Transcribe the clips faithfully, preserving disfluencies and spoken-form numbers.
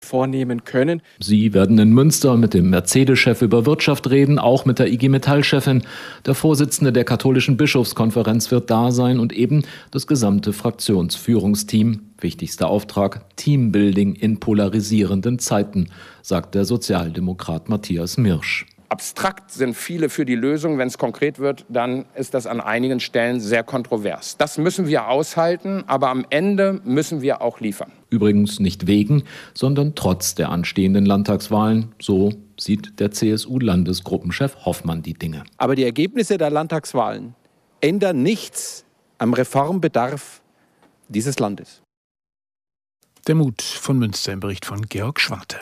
vornehmen können. Sie werden in Münster mit dem Mercedes-Chef über Wirtschaft reden, auch mit der I G Metall-Chefin. Der Vorsitzende der katholischen Bischofskonferenz wird da sein und eben das gesamte Fraktionsführungsteam. Wichtigster Auftrag: Teambuilding in polarisierenden Zeiten, sagt der Sozialdemokrat Matthias Mirsch. Abstrakt sind viele für die Lösung. Wenn es konkret wird, dann ist das an einigen Stellen sehr kontrovers. Das müssen wir aushalten, aber am Ende müssen wir auch liefern. Übrigens nicht wegen, sondern trotz der anstehenden Landtagswahlen. So sieht der C S U-Landesgruppenchef Hoffmann die Dinge. Aber die Ergebnisse der Landtagswahlen ändern nichts am Reformbedarf dieses Landes. Der Mut von Münster im Bericht von Georg Schwarte.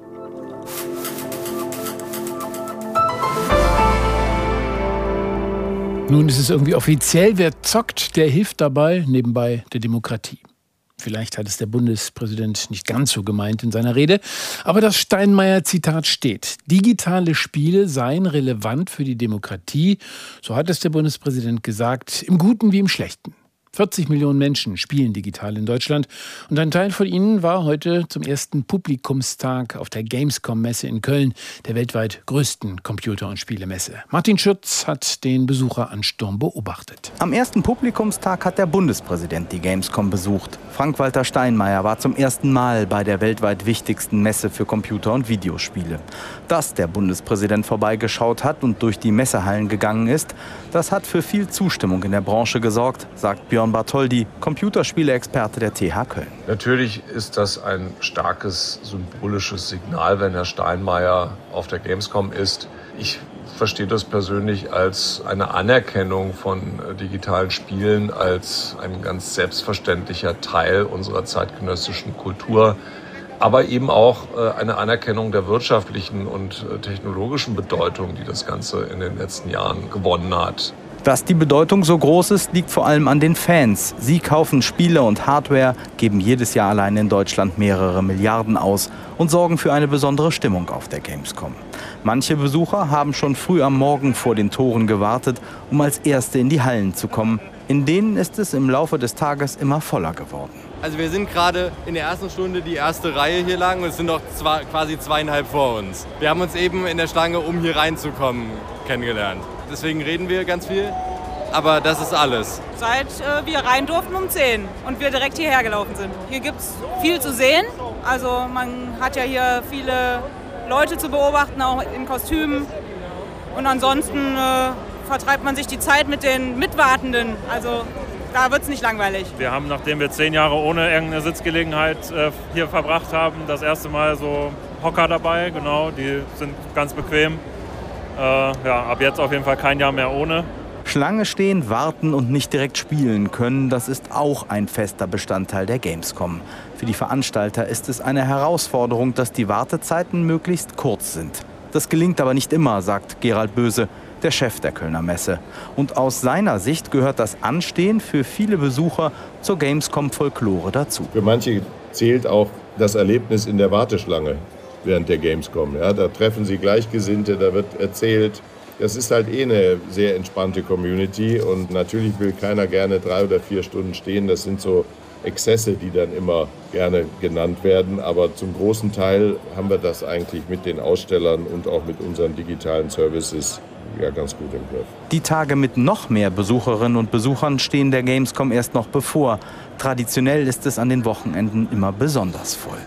Nun ist es irgendwie offiziell, wer zockt, der hilft dabei, nebenbei der Demokratie. Vielleicht hat es der Bundespräsident nicht ganz so gemeint in seiner Rede, aber das Steinmeier-Zitat steht. Digitale Spiele seien relevant für die Demokratie, so hat es der Bundespräsident gesagt, im Guten wie im Schlechten. vierzig Millionen Menschen spielen digital in Deutschland und ein Teil von ihnen war heute zum ersten Publikumstag auf der Gamescom-Messe in Köln, der weltweit größten Computer- und Spielemesse. Martin Schütz hat den Besucheransturm beobachtet. Am ersten Publikumstag hat der Bundespräsident die Gamescom besucht. Frank-Walter Steinmeier war zum ersten Mal bei der weltweit wichtigsten Messe für Computer- und Videospiele. Dass der Bundespräsident vorbeigeschaut hat und durch die Messehallen gegangen ist, das hat für viel Zustimmung in der Branche gesorgt, sagt Björn Bartholdy, Computerspiele-Experte der T H Köln. Natürlich ist das ein starkes symbolisches Signal, wenn Herr Steinmeier auf der Gamescom ist. Ich verstehe das persönlich als eine Anerkennung von digitalen Spielen, als ein ganz selbstverständlicher Teil unserer zeitgenössischen Kultur. Aber eben auch eine Anerkennung der wirtschaftlichen und technologischen Bedeutung, die das Ganze in den letzten Jahren gewonnen hat. Dass die Bedeutung so groß ist, liegt vor allem an den Fans. Sie kaufen Spiele und Hardware, geben jedes Jahr allein in Deutschland mehrere Milliarden aus und sorgen für eine besondere Stimmung auf der Gamescom. Manche Besucher haben schon früh am Morgen vor den Toren gewartet, um als Erste in die Hallen zu kommen. In denen ist es im Laufe des Tages immer voller geworden. Also wir sind gerade in der ersten Stunde die erste Reihe hier lang und es sind noch zwei, quasi zweieinhalb vor uns. Wir haben uns eben in der Schlange, um hier reinzukommen, kennengelernt. Deswegen reden wir ganz viel, aber das ist alles. Seit äh, wir rein durften um zehn und wir direkt hierher gelaufen sind. Hier gibt es viel zu sehen. Also man hat ja hier viele Leute zu beobachten, auch in Kostümen. Und ansonsten äh, vertreibt man sich die Zeit mit den Mitwartenden. Also da wird es nicht langweilig. Wir haben, nachdem wir zehn Jahre ohne irgendeine Sitzgelegenheit äh, hier verbracht haben, das erste Mal so Hocker dabei. Genau, die sind ganz bequem. Äh, ja, ab jetzt auf jeden Fall kein Jahr mehr ohne. Schlange stehen, warten und nicht direkt spielen können, das ist auch ein fester Bestandteil der Gamescom. Für die Veranstalter ist es eine Herausforderung, dass die Wartezeiten möglichst kurz sind. Das gelingt aber nicht immer, sagt Gerald Böse, der Chef der Kölner Messe. Und aus seiner Sicht gehört das Anstehen für viele Besucher zur Gamescom-Folklore dazu. Für manche zählt auch das Erlebnis in der Warteschlange während der Gamescom. Ja, da treffen sie Gleichgesinnte, da wird erzählt. Das ist halt eh eine sehr entspannte Community und natürlich will keiner gerne drei oder vier Stunden stehen. Das sind so Exzesse, die dann immer gerne genannt werden. Aber zum großen Teil haben wir das eigentlich mit den Ausstellern und auch mit unseren digitalen Services ja ganz gut im Griff. Die Tage mit noch mehr Besucherinnen und Besuchern stehen der Gamescom erst noch bevor. Traditionell ist es an den Wochenenden immer besonders voll.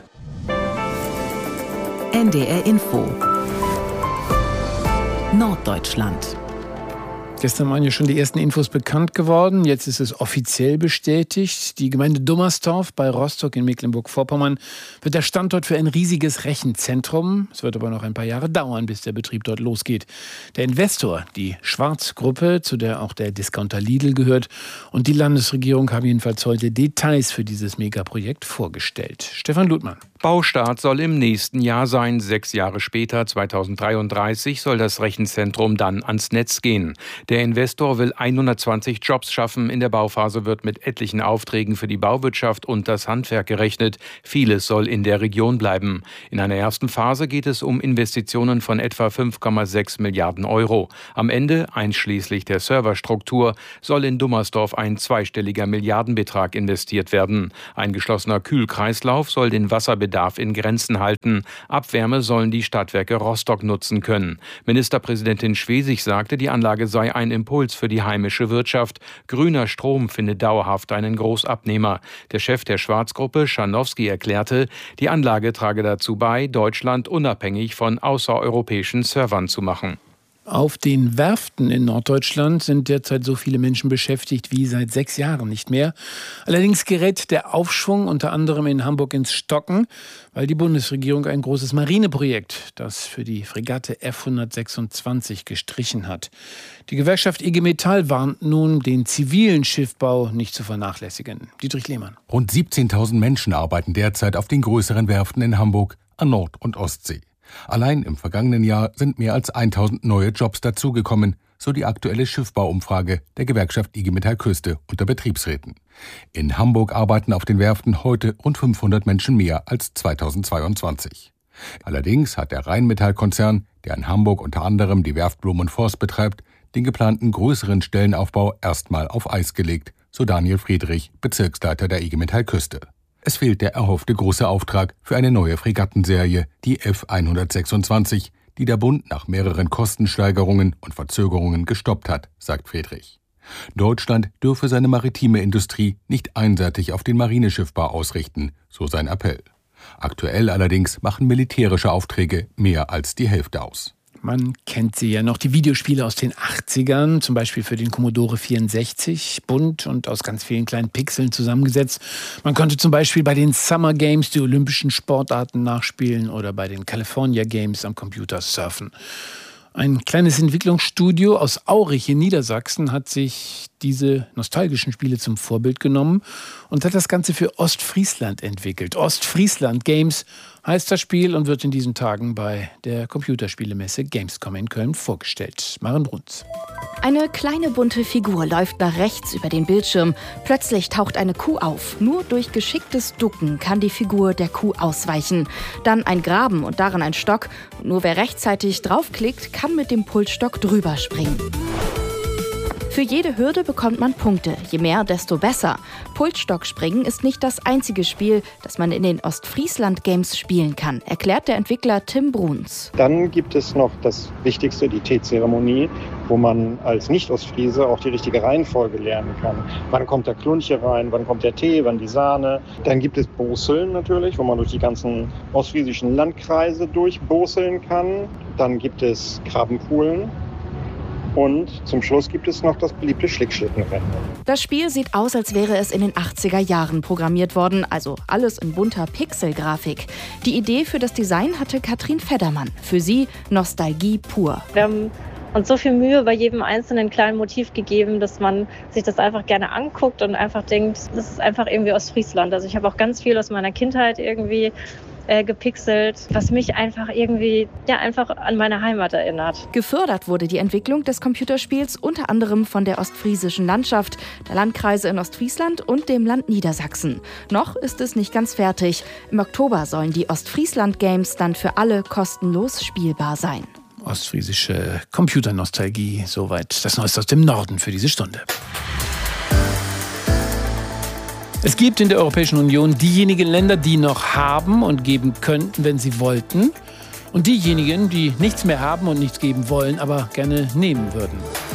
N D R Info Norddeutschland. Gestern waren ja schon die ersten Infos bekannt geworden. Jetzt ist es offiziell bestätigt. Die Gemeinde Dummersdorf bei Rostock in Mecklenburg-Vorpommern wird der Standort für ein riesiges Rechenzentrum. Es wird aber noch ein paar Jahre dauern, bis der Betrieb dort losgeht. Der Investor, die Schwarz-Gruppe, zu der auch der Discounter Lidl gehört, und die Landesregierung haben jedenfalls heute Details für dieses Megaprojekt vorgestellt. Stefan Ludmann. Baustart soll im nächsten Jahr sein. Sechs Jahre später, zweitausenddreiunddreißig, soll das Rechenzentrum dann ans Netz gehen. Der Investor will hundertzwanzig Jobs schaffen. In der Bauphase wird mit etlichen Aufträgen für die Bauwirtschaft und das Handwerk gerechnet. Vieles soll in der Region bleiben. In einer ersten Phase geht es um Investitionen von etwa fünf Komma sechs Milliarden Euro. Am Ende, einschließlich der Serverstruktur, soll in Dummersdorf ein zweistelliger Milliardenbetrag investiert werden. Ein geschlossener Kühlkreislauf soll den Wasserbedarf Bedarf in Grenzen halten. Abwärme sollen die Stadtwerke Rostock nutzen können. Ministerpräsidentin Schwesig sagte, die Anlage sei ein Impuls für die heimische Wirtschaft. Grüner Strom findet dauerhaft einen Großabnehmer. Der Chef der Schwarzgruppe, Schanowski, erklärte, die Anlage trage dazu bei, Deutschland unabhängig von außereuropäischen Servern zu machen. Auf den Werften in Norddeutschland sind derzeit so viele Menschen beschäftigt wie seit sechs Jahren nicht mehr. Allerdings gerät der Aufschwung unter anderem in Hamburg ins Stocken, weil die Bundesregierung ein großes Marineprojekt, das für die Fregatte F hundertsechsundzwanzig gestrichen hat. Die Gewerkschaft I G Metall warnt nun, den zivilen Schiffbau nicht zu vernachlässigen. Dietrich Lehmann. Rund siebzehntausend Menschen arbeiten derzeit auf den größeren Werften in Hamburg an Nord- und Ostsee. Allein im vergangenen Jahr sind mehr als tausend neue Jobs dazugekommen, so die aktuelle Schiffbauumfrage der Gewerkschaft I G Metall Küste unter Betriebsräten. In Hamburg arbeiten auf den Werften heute rund fünfhundert Menschen mehr als zweitausendzweiundzwanzig. Allerdings hat der Rheinmetall-Konzern, der in Hamburg unter anderem die Werft Blum und Forst betreibt, den geplanten größeren Stellenaufbau erstmal auf Eis gelegt, so Daniel Friedrich, Bezirksleiter der I G Metall Küste. Es fehlt der erhoffte große Auftrag für eine neue Fregattenserie, die F hundertsechsundzwanzig, die der Bund nach mehreren Kostensteigerungen und Verzögerungen gestoppt hat, sagt Friedrich. Deutschland dürfe seine maritime Industrie nicht einseitig auf den Marineschiffbau ausrichten, so sein Appell. Aktuell allerdings machen militärische Aufträge mehr als die Hälfte aus. Man kennt sie ja noch, die Videospiele aus den achtzigern, zum Beispiel für den Commodore vierundsechzig, bunt und aus ganz vielen kleinen Pixeln zusammengesetzt. Man konnte zum Beispiel bei den Summer Games die olympischen Sportarten nachspielen oder bei den California Games am Computer surfen. Ein kleines Entwicklungsstudio aus Aurich in Niedersachsen hat sich diese nostalgischen Spiele zum Vorbild genommen und hat das Ganze für Ostfriesland entwickelt. Ostfriesland Games heißt das Spiel und wird in diesen Tagen bei der Computerspielemesse Gamescom in Köln vorgestellt. Maren Bruns. Eine kleine bunte Figur läuft nach rechts über den Bildschirm. Plötzlich taucht eine Kuh auf. Nur durch geschicktes Ducken kann die Figur der Kuh ausweichen. Dann ein Graben und darin ein Stock. Nur wer rechtzeitig draufklickt, kann mit dem Pulsstock drüber springen. Für jede Hürde bekommt man Punkte. Je mehr, desto besser. Pulsstockspringen ist nicht das einzige Spiel, das man in den Ostfriesland Games spielen kann, erklärt der Entwickler Tim Bruns. Dann gibt es noch das Wichtigste, die Teezeremonie, wo man als Nicht-Ostfriese auch die richtige Reihenfolge lernen kann. Wann kommt der Klunche rein, wann kommt der Tee, wann die Sahne. Dann gibt es Boseln natürlich, wo man durch die ganzen ostfriesischen Landkreise durchboseln kann. Dann gibt es Krabbenpoolen. Und zum Schluss gibt es noch das beliebte Schlickschlittenrennen. Das Spiel sieht aus, als wäre es in den achtziger Jahren programmiert worden, also alles in bunter Pixelgrafik. Die Idee für das Design hatte Katrin Feddermann. Für sie Nostalgie pur. Wir haben uns so viel Mühe bei jedem einzelnen kleinen Motiv gegeben, dass man sich das einfach gerne anguckt und einfach denkt, das ist einfach irgendwie Ostfriesland. Also ich habe auch ganz viel aus meiner Kindheit irgendwie Äh, gepixelt, was mich einfach irgendwie ja einfach an meine Heimat erinnert. Gefördert wurde die Entwicklung des Computerspiels unter anderem von der ostfriesischen Landschaft, der Landkreise in Ostfriesland und dem Land Niedersachsen. Noch ist es nicht ganz fertig. Im Oktober sollen die Ostfriesland Games dann für alle kostenlos spielbar sein. Ostfriesische Computernostalgie, soweit das Neueste aus dem Norden für diese Stunde. Es gibt in der Europäischen Union diejenigen Länder, die noch haben und geben könnten, wenn sie wollten. Und diejenigen, die nichts mehr haben und nichts geben wollen, aber gerne nehmen würden.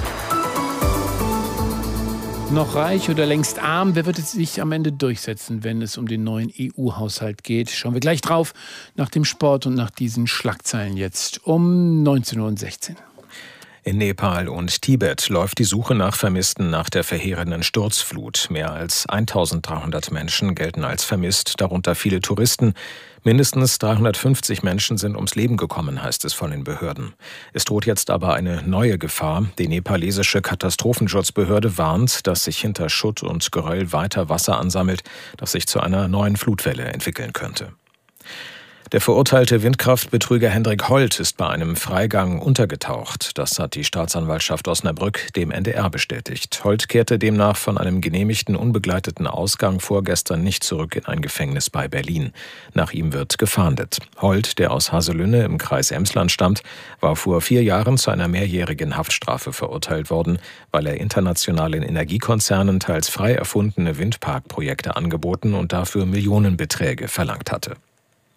Noch reich oder längst arm, wer wird es sich am Ende durchsetzen, wenn es um den neuen E U-Haushalt geht? Schauen wir gleich drauf, nach dem Sport und nach diesen Schlagzeilen jetzt um neunzehn Uhr sechzehn. In Nepal und Tibet läuft die Suche nach Vermissten nach der verheerenden Sturzflut. Mehr als eintausenddreihundert Menschen gelten als vermisst, darunter viele Touristen. Mindestens dreihundertfünfzig Menschen sind ums Leben gekommen, heißt es von den Behörden. Es droht jetzt aber eine neue Gefahr. Die nepalesische Katastrophenschutzbehörde warnt, dass sich hinter Schutt und Geröll weiter Wasser ansammelt, das sich zu einer neuen Flutwelle entwickeln könnte. Der verurteilte Windkraftbetrüger Hendrik Holt ist bei einem Freigang untergetaucht. Das hat die Staatsanwaltschaft Osnabrück dem N D R bestätigt. Holt kehrte demnach von einem genehmigten unbegleiteten Ausgang vorgestern nicht zurück in ein Gefängnis bei Berlin. Nach ihm wird gefahndet. Holt, der aus Haselünne im Kreis Emsland stammt, war vor vier Jahren zu einer mehrjährigen Haftstrafe verurteilt worden, weil er internationalen Energiekonzernen teils frei erfundene Windparkprojekte angeboten und dafür Millionenbeträge verlangt hatte.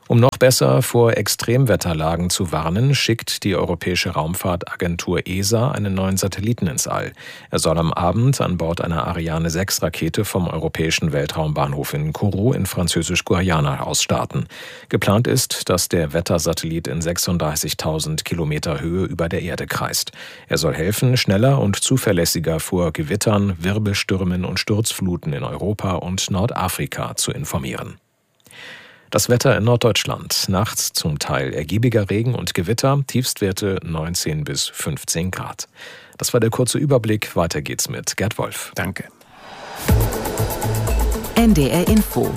Um noch besser vor Extremwetterlagen zu warnen, schickt die Europäische Raumfahrtagentur E S A einen neuen Satelliten ins All. Er soll am Abend an Bord einer Ariane sechs Rakete vom Europäischen Weltraumbahnhof in Kourou in Französisch-Guayana aus starten. Geplant ist, dass der Wettersatellit in sechsunddreißigtausend Kilometer Höhe über der Erde kreist. Er soll helfen, schneller und zuverlässiger vor Gewittern, Wirbelstürmen und Sturzfluten in Europa und Nordafrika zu informieren. Das Wetter in Norddeutschland. Nachts zum Teil ergiebiger Regen und Gewitter, Tiefstwerte neunzehn bis fünfzehn Grad. Das war der kurze Überblick. Weiter geht's mit Gerd Wolf. Danke. N D R Info.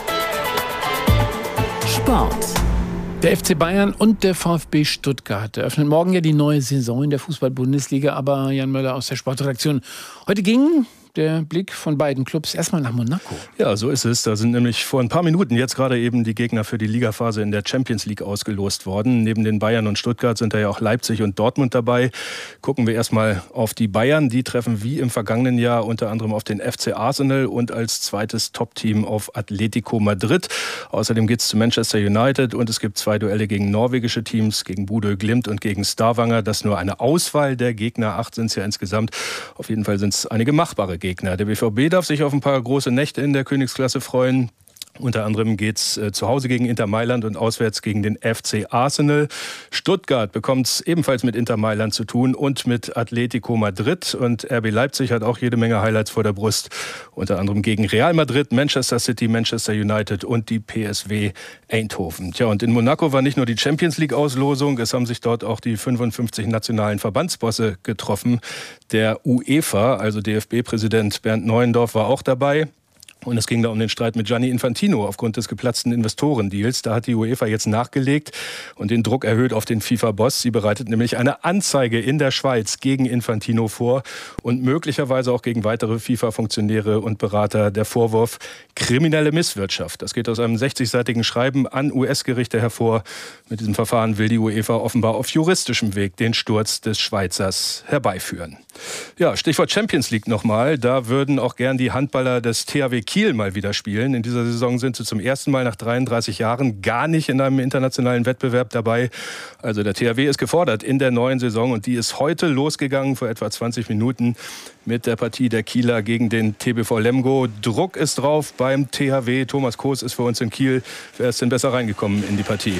Sport. Der F C Bayern und der VfB Stuttgart eröffnen morgen ja die neue Saison in der Fußball-Bundesliga. Aber Jan Möller aus der Sportredaktion. Heute ging der Blick von beiden Clubs erstmal nach Monaco. Ja, so ist es. Da sind nämlich vor ein paar Minuten jetzt gerade eben die Gegner für die Ligaphase in der Champions League ausgelost worden. Neben den Bayern und Stuttgart sind da ja auch Leipzig und Dortmund dabei. Gucken wir erstmal auf die Bayern. Die treffen wie im vergangenen Jahr unter anderem auf den F C Arsenal und als zweites Top-Team auf Atletico Madrid. Außerdem geht es zu Manchester United und es gibt zwei Duelle gegen norwegische Teams, gegen Bodø Glimt und gegen Stavanger. Das ist nur eine Auswahl der Gegner. Acht sind es ja insgesamt. Auf jeden Fall sind es einige machbare Gegner. Der B V B darf sich auf ein paar große Nächte in der Königsklasse freuen. Unter anderem geht es äh, zu Hause gegen Inter Mailand und auswärts gegen den F C Arsenal. Stuttgart bekommt es ebenfalls mit Inter Mailand zu tun und mit Atletico Madrid. Und R B Leipzig hat auch jede Menge Highlights vor der Brust. Unter anderem gegen Real Madrid, Manchester City, Manchester United und die P S V Eindhoven. Tja, und in Monaco war nicht nur die Champions League-Auslosung, es haben sich dort auch die fünfundfünfzig nationalen Verbandsbosse getroffen. Der UEFA, also D F B-Präsident Bernd Neuendorf, war auch dabei. Und es ging da um den Streit mit Gianni Infantino aufgrund des geplatzten Investorendeals. Da hat die UEFA jetzt nachgelegt und den Druck erhöht auf den FIFA-Boss. Sie bereitet nämlich eine Anzeige in der Schweiz gegen Infantino vor und möglicherweise auch gegen weitere FIFA-Funktionäre und Berater. Der Vorwurf kriminelle Misswirtschaft. Das geht aus einem sechzigseitigen Schreiben an U S-Gerichte hervor. Mit diesem Verfahren will die UEFA offenbar auf juristischem Weg den Sturz des Schweizers herbeiführen. Ja, Stichwort Champions League nochmal. Da würden auch gern die Handballer des T H W Kiel mal wieder spielen. In dieser Saison sind sie zum ersten Mal nach dreiunddreißig Jahren gar nicht in einem internationalen Wettbewerb dabei. Also der T H W ist gefordert in der neuen Saison und die ist heute losgegangen vor etwa zwanzig Minuten mit der Partie der Kieler gegen den T B V Lemgo. Druck ist drauf beim T H W. Thomas Koos ist für uns in Kiel. Wer ist denn besser reingekommen in die Partie?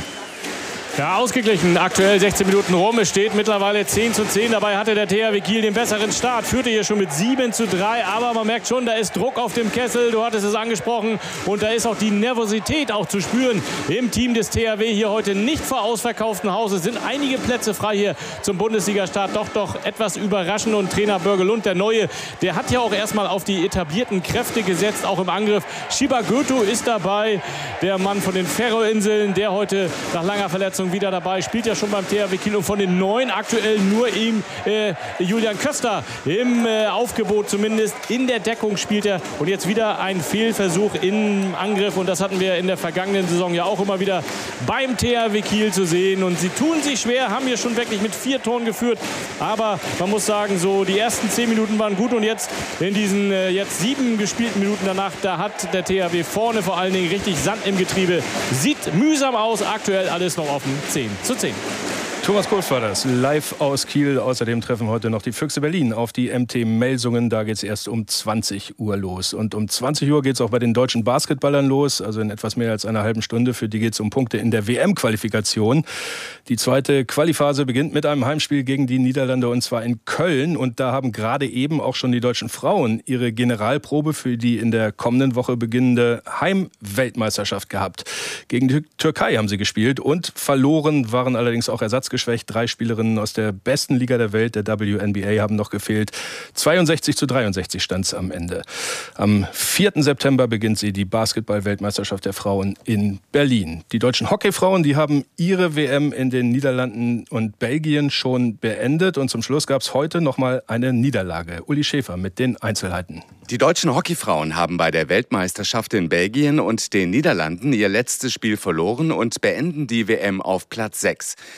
Ja, ausgeglichen. Aktuell sechzehn Minuten rum. Es steht mittlerweile zehn zu zehn. Dabei hatte der T H W Kiel den besseren Start. Führte hier schon mit sieben zu drei. Aber man merkt schon, da ist Druck auf dem Kessel. Du hattest es angesprochen. Und da ist auch die Nervosität auch zu spüren im Team des T H W. Hier heute nicht vor ausverkauftem Hause. Sind einige Plätze frei hier zum Bundesliga-Start. Doch, doch etwas überraschend. Und Trainer Börge Lund, der Neue, der hat ja auch erstmal auf die etablierten Kräfte gesetzt. Auch im Angriff. Shiba Goto ist dabei. Der Mann von den Färöerinseln, der heute nach langer Verletzung wieder dabei, spielt ja schon beim T H W Kiel und von den Neuen aktuell nur ihm äh, Julian Köster im äh, Aufgebot zumindest. In der Deckung spielt er und jetzt wieder ein Fehlversuch im Angriff und das hatten wir in der vergangenen Saison ja auch immer wieder beim T H W Kiel zu sehen und sie tun sich schwer, haben hier schon wirklich mit vier Toren geführt, aber man muss sagen, so die ersten zehn Minuten waren gut und jetzt in diesen äh, jetzt sieben gespielten Minuten danach, da hat der T H W vorne vor allen Dingen richtig Sand im Getriebe. Sieht mühsam aus, aktuell alles noch offen. zehn zu zehn. Thomas Koos war das, live aus Kiel. Außerdem treffen heute noch die Füchse Berlin auf die M T Melsungen. Da geht es erst um zwanzig Uhr los. Und um zwanzig Uhr geht es auch bei den deutschen Basketballern los. Also in etwas mehr als einer halben Stunde. Für die geht es um Punkte in der W M-Qualifikation. Die zweite Qualiphase beginnt mit einem Heimspiel gegen die Niederlande und zwar in Köln. Und da haben gerade eben auch schon die deutschen Frauen ihre Generalprobe für die in der kommenden Woche beginnende Heimweltmeisterschaft gehabt. Gegen die Türkei haben sie gespielt und verloren, waren allerdings auch ersatzgeschwächt. Drei Spielerinnen aus der besten Liga der Welt, der W N B A, haben noch gefehlt. zweiundsechzig zu dreiundsechzig stand es am Ende. Am vierten September beginnt sie, die Basketball-Weltmeisterschaft der Frauen in Berlin. Die deutschen Hockeyfrauen, die haben ihre W M in den Niederlanden und Belgien schon beendet. Und zum Schluss gab es heute nochmal eine Niederlage. Uli Schäfer mit den Einzelheiten. Die deutschen Hockeyfrauen haben bei der Weltmeisterschaft in Belgien und den Niederlanden ihr letztes Spiel verloren und beenden die W M auf Platz sechs. Das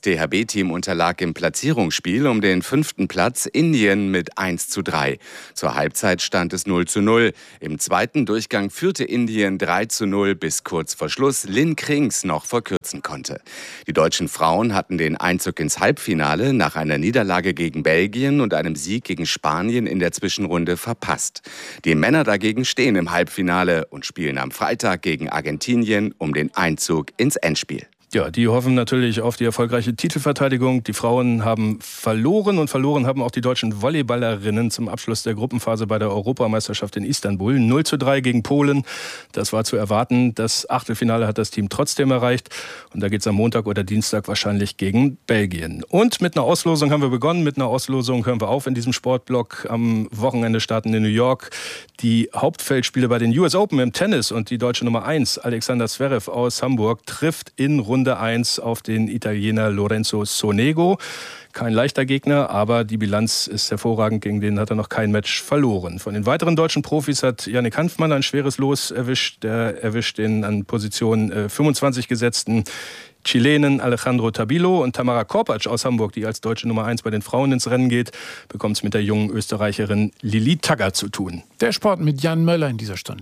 D H B-Team unterlag im Platzierungsspiel um den fünften Platz Indien mit eins zu drei. Zur Halbzeit stand es null zu null. Im zweiten Durchgang führte Indien drei zu null, bis kurz vor Schluss Lynn Krings noch verkürzen konnte. Die deutschen Frauen hatten den Einzug ins Halbfinale nach einer Niederlage gegen Belgien und einem Sieg gegen Spanien in der Zwischenrunde verpasst. Die Männer dagegen stehen im Halbfinale und spielen am Freitag gegen Argentinien um den Einzug ins Endspiel. Ja, die hoffen natürlich auf die erfolgreiche Titelverteidigung. Die Frauen haben verloren und verloren haben auch die deutschen Volleyballerinnen zum Abschluss der Gruppenphase bei der Europameisterschaft in Istanbul. null zu drei gegen Polen, das war zu erwarten. Das Achtelfinale hat das Team trotzdem erreicht und da geht es am Montag oder Dienstag wahrscheinlich gegen Belgien. Und mit einer Auslosung haben wir begonnen, mit einer Auslosung hören wir auf in diesem Sportblock. Am Wochenende starten in New York die Hauptfeldspiele bei den U S Open im Tennis und die deutsche Nummer eins, Alexander Zverev aus Hamburg, trifft in Runde Runde eins auf den Italiener Lorenzo Sonego. Kein leichter Gegner, aber die Bilanz ist hervorragend. Gegen den hat er noch kein Match verloren. Von den weiteren deutschen Profis hat Yannick Hanfmann ein schweres Los erwischt. Der erwischt den an Position fünfundzwanzig gesetzten Chilenen Alejandro Tabilo, und Tamara Korpatsch aus Hamburg, die als deutsche Nummer eins bei den Frauen ins Rennen geht, bekommt es mit der jungen Österreicherin Lili Tagger zu tun. Der Sport mit Jan Möller in dieser Stunde.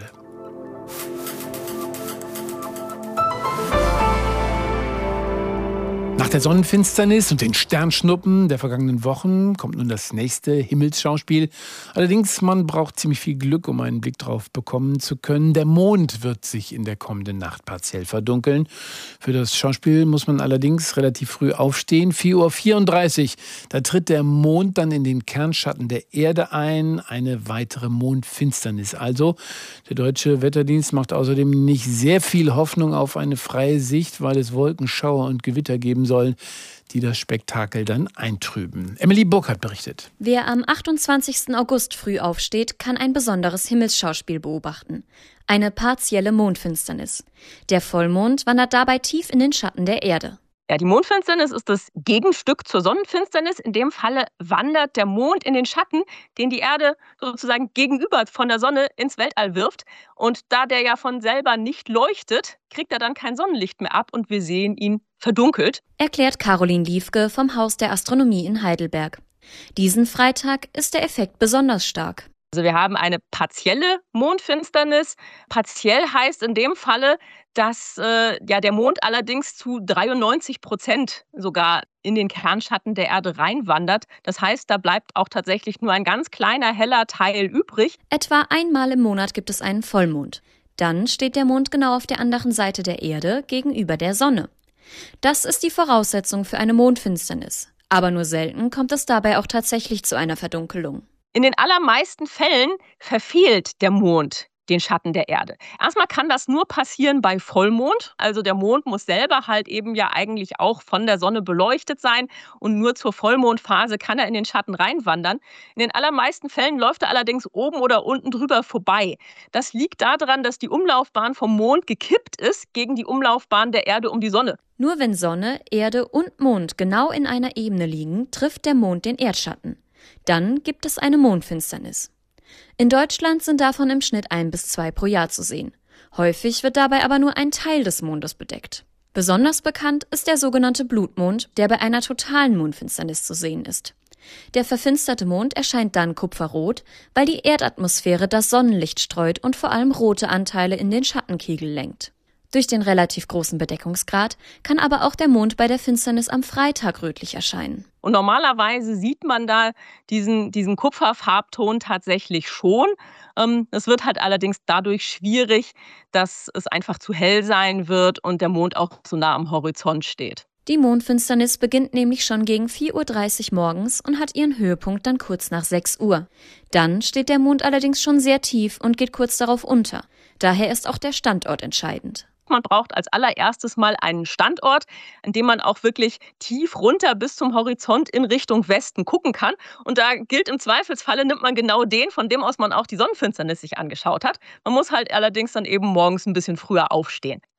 Nach der Sonnenfinsternis und den Sternschnuppen der vergangenen Wochen kommt nun das nächste Himmelsschauspiel. Allerdings, man braucht ziemlich viel Glück, um einen Blick drauf bekommen zu können. Der Mond wird sich in der kommenden Nacht partiell verdunkeln. Für das Schauspiel muss man allerdings relativ früh aufstehen. vier Uhr vierunddreißig, da tritt der Mond dann in den Kernschatten der Erde ein. Eine weitere Mondfinsternis. Also, der Deutsche Wetterdienst macht außerdem nicht sehr viel Hoffnung auf eine freie Sicht, weil es Wolken, Schauer und Gewitter geben sollen, die das Spektakel dann eintrüben. Emily Burkhardt berichtet. Wer am achtundzwanzigsten August früh aufsteht, kann ein besonderes Himmelsschauspiel beobachten. Eine partielle Mondfinsternis. Der Vollmond wandert dabei tief in den Schatten der Erde. Ja, die Mondfinsternis ist das Gegenstück zur Sonnenfinsternis. In dem Falle wandert der Mond in den Schatten, den die Erde sozusagen gegenüber von der Sonne ins Weltall wirft. Und da der ja von selber nicht leuchtet, kriegt er dann kein Sonnenlicht mehr ab und wir sehen ihn verdunkelt. Erklärt Caroline Liefke vom Haus der Astronomie in Heidelberg. Diesen Freitag ist der Effekt besonders stark. Also wir haben eine partielle Mondfinsternis. Partiell heißt in dem Falle, dass äh, ja, der Mond allerdings zu dreiundneunzig Prozent sogar in den Kernschatten der Erde reinwandert. Das heißt, da bleibt auch tatsächlich nur ein ganz kleiner, heller Teil übrig. Etwa einmal im Monat gibt es einen Vollmond. Dann steht der Mond genau auf der anderen Seite der Erde gegenüber der Sonne. Das ist die Voraussetzung für eine Mondfinsternis. Aber nur selten kommt es dabei auch tatsächlich zu einer Verdunkelung. In den allermeisten Fällen verfehlt der Mond den Schatten der Erde. Erstmal kann das nur passieren bei Vollmond. Also der Mond muss selber halt eben ja eigentlich auch von der Sonne beleuchtet sein und nur zur Vollmondphase kann er in den Schatten reinwandern. In den allermeisten Fällen läuft er allerdings oben oder unten drüber vorbei. Das liegt daran, dass die Umlaufbahn vom Mond gekippt ist gegen die Umlaufbahn der Erde um die Sonne. Nur wenn Sonne, Erde und Mond genau in einer Ebene liegen, trifft der Mond den Erdschatten. Dann gibt es eine Mondfinsternis. In Deutschland sind davon im Schnitt ein bis zwei pro Jahr zu sehen. Häufig wird dabei aber nur ein Teil des Mondes bedeckt. Besonders bekannt ist der sogenannte Blutmond, der bei einer totalen Mondfinsternis zu sehen ist. Der verfinsterte Mond erscheint dann kupferrot, weil die Erdatmosphäre das Sonnenlicht streut und vor allem rote Anteile in den Schattenkegel lenkt. Durch den relativ großen Bedeckungsgrad kann aber auch der Mond bei der Finsternis am Freitag rötlich erscheinen. Und normalerweise sieht man da diesen, diesen Kupferfarbton tatsächlich schon. Ähm, es wird halt allerdings dadurch schwierig, dass es einfach zu hell sein wird und der Mond auch so nah am Horizont steht. Die Mondfinsternis beginnt nämlich schon gegen vier Uhr dreißig morgens und hat ihren Höhepunkt dann kurz nach sechs Uhr. Dann steht der Mond allerdings schon sehr tief und geht kurz darauf unter. Daher ist auch der Standort entscheidend. Man braucht als allererstes mal einen Standort, an dem man auch wirklich tief runter bis zum Horizont in Richtung Westen gucken kann. Und da gilt im Zweifelsfalle, nimmt man genau den, von dem aus man auch die Sonnenfinsternis sich angeschaut hat. Man muss halt allerdings dann eben morgens ein bisschen früher aufstehen.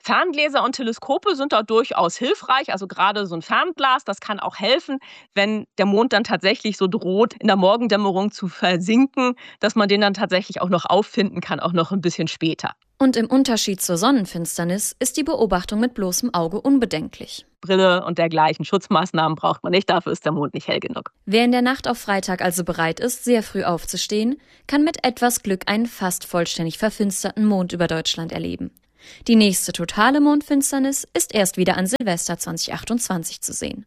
Ferngläser und Teleskope sind da durchaus hilfreich. Also gerade so ein Fernglas, das kann auch helfen, wenn der Mond dann tatsächlich so droht, in der Morgendämmerung zu versinken, dass man den dann tatsächlich auch noch auffinden kann, auch noch ein bisschen später. Und im Unterschied zur Sonnenfinsternis ist die Beobachtung mit bloßem Auge unbedenklich. Brille und dergleichen Schutzmaßnahmen braucht man nicht, dafür ist der Mond nicht hell genug. Wer in der Nacht auf Freitag also bereit ist, sehr früh aufzustehen, kann mit etwas Glück einen fast vollständig verfinsterten Mond über Deutschland erleben. Die nächste totale Mondfinsternis ist erst wieder an Silvester zwanzig achtundzwanzig zu sehen.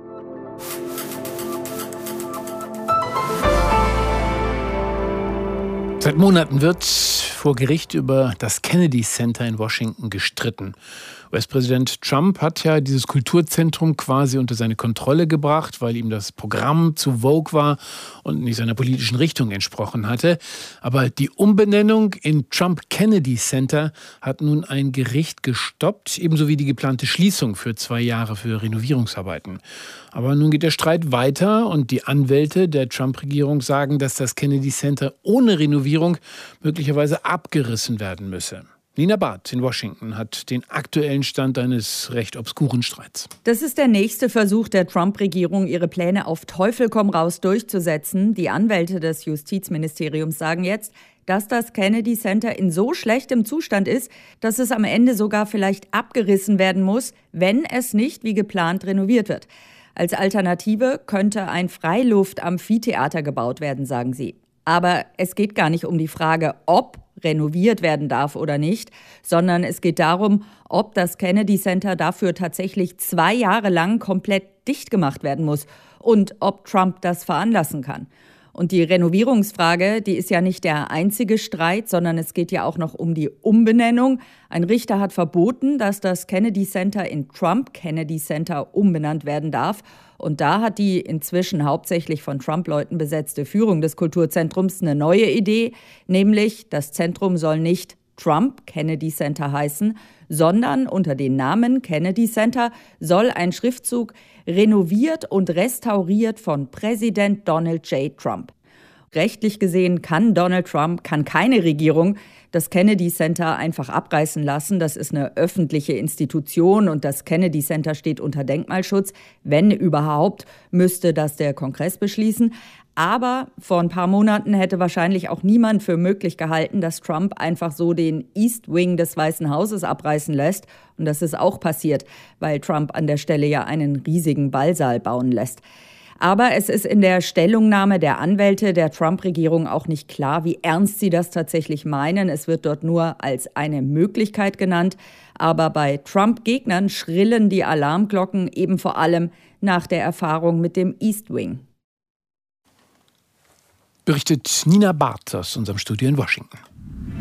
Seit Monaten wird vor Gericht über das Kennedy Center in Washington gestritten. U S-Präsident Trump hat ja dieses Kulturzentrum quasi unter seine Kontrolle gebracht, weil ihm das Programm zu vogue war und nicht seiner politischen Richtung entsprochen hatte. Aber die Umbenennung in Trump Kennedy Center hat nun ein Gericht gestoppt, ebenso wie die geplante Schließung für zwei Jahre für Renovierungsarbeiten. Aber nun geht der Streit weiter und die Anwälte der Trump-Regierung sagen, dass das Kennedy Center ohne Renovierung möglicherweise abgerissen werden müsse. Nina Barth in Washington hat den aktuellen Stand eines recht obskuren Streits. Das ist der nächste Versuch der Trump-Regierung, ihre Pläne auf Teufel komm raus durchzusetzen. Die Anwälte des Justizministeriums sagen jetzt, dass das Kennedy Center in so schlechtem Zustand ist, dass es am Ende sogar vielleicht abgerissen werden muss, wenn es nicht wie geplant renoviert wird. Als Alternative könnte ein Freiluft-Amphitheater gebaut werden, sagen sie. Aber es geht gar nicht um die Frage, ob renoviert werden darf oder nicht, sondern es geht darum, ob das Kennedy Center dafür tatsächlich zwei Jahre lang komplett dicht gemacht werden muss und ob Trump das veranlassen kann. Und die Renovierungsfrage, die ist ja nicht der einzige Streit, sondern es geht ja auch noch um die Umbenennung. Ein Richter hat verboten, dass das Kennedy Center in Trump Kennedy Center umbenannt werden darf. Und da hat die inzwischen hauptsächlich von Trump-Leuten besetzte Führung des Kulturzentrums eine neue Idee, nämlich das Zentrum soll nicht Trump Kennedy Center heißen, sondern unter dem Namen Kennedy Center soll ein Schriftzug renoviert und restauriert von Präsident Donald J. Trump. Rechtlich gesehen kann Donald Trump, kann keine Regierung das Kennedy Center einfach abreißen lassen. Das ist eine öffentliche Institution und das Kennedy Center steht unter Denkmalschutz. Wenn überhaupt, müsste das der Kongress beschließen. Aber vor ein paar Monaten hätte wahrscheinlich auch niemand für möglich gehalten, dass Trump einfach so den East Wing des Weißen Hauses abreißen lässt. Und das ist auch passiert, weil Trump an der Stelle ja einen riesigen Ballsaal bauen lässt. Aber es ist in der Stellungnahme der Anwälte der Trump-Regierung auch nicht klar, wie ernst sie das tatsächlich meinen. Es wird dort nur als eine Möglichkeit genannt. Aber bei Trump-Gegnern schrillen die Alarmglocken eben vor allem nach der Erfahrung mit dem East Wing. Berichtet Nina Barth aus unserem Studio in Washington.